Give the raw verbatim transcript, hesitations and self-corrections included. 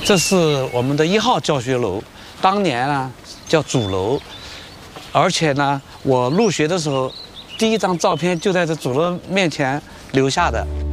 这是我们的一号教学楼，当年呢叫主楼，而且呢，我入学的时候，第一张照片就在这主楼面前留下的。